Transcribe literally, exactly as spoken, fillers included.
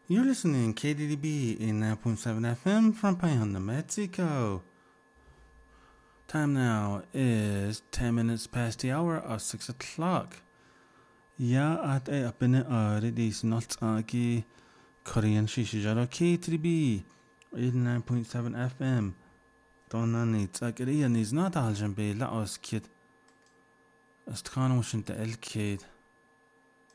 You're listening K D D B in nine point seven F M from Payan, New Mexico. Time now is ten minutes past the hour of six o'clock. Ja, at a up in the air, this not aki Korean Shishijaro K D D B in nine point seven F M. Donna needs akiri and is not aljan be la os kid. Astkan wasn't the el kid.